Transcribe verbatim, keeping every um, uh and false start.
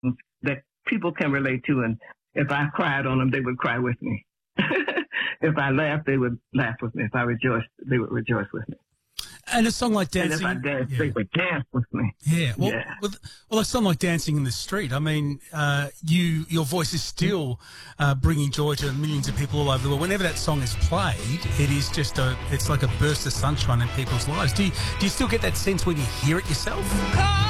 that people can relate to. And if I cried on them, they would cry with me. If I laughed, they would laugh with me. If I rejoiced, they would rejoice with me. And a song like Dancing... And if I danced, yeah. they would dance with me. Yeah. Well, yeah. With, well, a song like Dancing in the Street, I mean, uh, you your voice is still uh, bringing joy to millions of people all over the world. Whenever that song is played, it is just a... It's like a burst of sunshine in people's lives. Do you, do you still get that sense when you hear it yourself?